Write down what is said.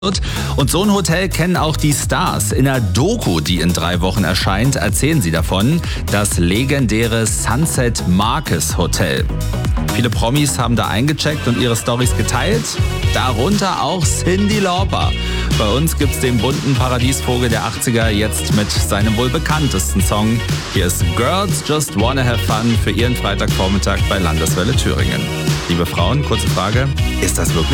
Und so ein Hotel kennen auch die Stars. In einer Doku, die in 3 Wochen erscheint, erzählen sie davon. Das legendäre Sunset Marcus Hotel. Viele Promis haben da eingecheckt und ihre Storys geteilt. Darunter auch Cyndi Lauper. Bei uns gibt's den bunten Paradiesvogel der 80er jetzt mit seinem wohl bekanntesten Song. Hier ist Girls Just Wanna Have Fun für Ihren Freitagvormittag bei Landeswelle Thüringen. Liebe Frauen, kurze Frage, ist das wirklich